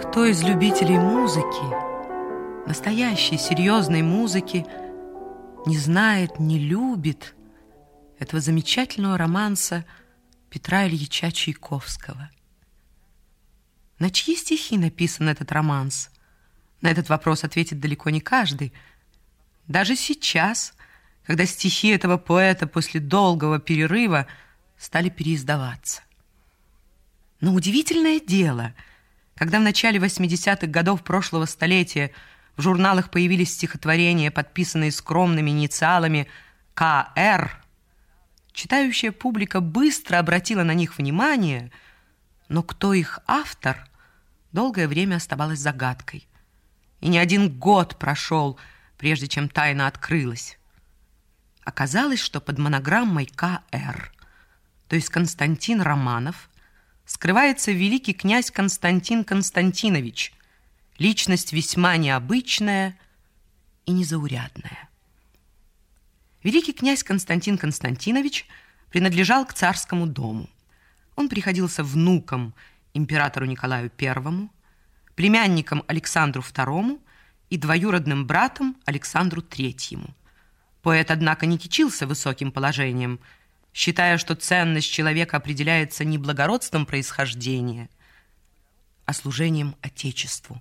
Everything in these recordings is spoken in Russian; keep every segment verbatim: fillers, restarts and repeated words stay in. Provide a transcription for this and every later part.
Кто из любителей музыки, настоящей серьезной музыки, не знает, не любит этого замечательного романса Петра Ильича Чайковского? На чьи стихи написан этот романс? На этот вопрос ответит далеко не каждый. Даже сейчас, когда стихи этого поэта после долгого перерыва стали переиздаваться. Но удивительное дело, когда в начале восьмидесятых годов прошлого столетия в журналах появились стихотворения, подписанные скромными инициалами Ка Эр, читающая публика быстро обратила на них внимание, но кто их автор, долгое время оставалось загадкой. И не один год прошел, прежде чем тайна открылась. Оказалось, что под монограммой Ка Эр, то есть Константин Романов, скрывается великий князь Константин Константинович, личность весьма необычная и незаурядная. Великий князь Константин Константинович принадлежал к царскому дому. Он приходился внуком императору Николаю Первому, племянником Александру Второму и двоюродным братом Александру Третьему. Поэт, однако, не кичился высоким положением, считая, что ценность человека определяется не благородством происхождения, а служением Отечеству.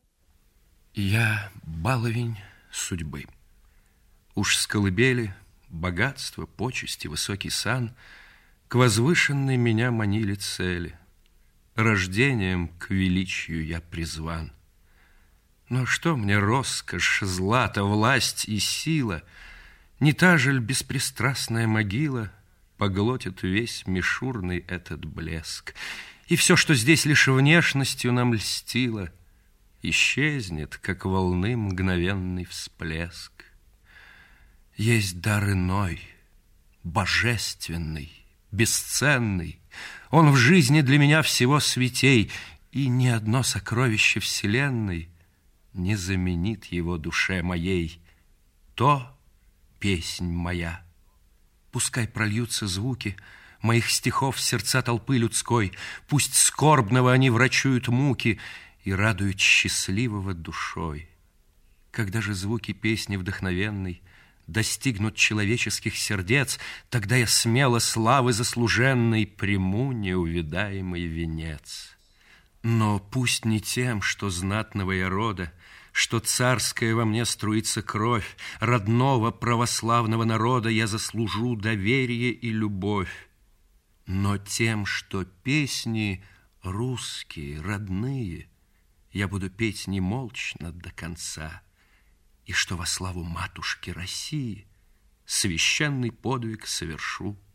Я баловень судьбы. Уж с колыбели богатство, почести, высокий сан к возвышенной меня манили цели. Рождением к величию я призван. Но что мне роскошь, злато, власть и сила? Не та же ль беспристрастная могила поглотит весь мишурный этот блеск, и все, что здесь лишь внешностью нам льстило, исчезнет, как волны мгновенный всплеск. Есть дар иной, божественный, бесценный. Он в жизни для меня всего святей, и ни одно сокровище вселенной не заменит его душе моей. То песнь моя. Пускай прольются звуки моих стихов в сердца толпы людской, пусть скорбного они врачуют муки и радуют счастливого душой. Когда же звуки песни вдохновенной достигнут человеческих сердец, тогда я смело славы заслуженной приму неувидаемый венец. Но пусть не тем, что знатного я рода, что царская во мне струится кровь, родного православного народа я заслужу доверие и любовь, но тем, что песни русские, родные, я буду петь немолчно до конца, и что во славу матушки России священный подвиг совершу